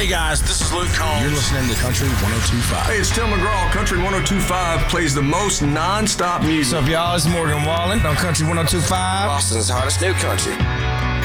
Hey guys, this is Luke Combs. You're listening to Country 102.5. Hey, it's Tim McGraw. Country 102.5 plays the most non-stop music. What's up, y'all? It's Morgan Wallen on Country 102.5. Boston's hottest new country.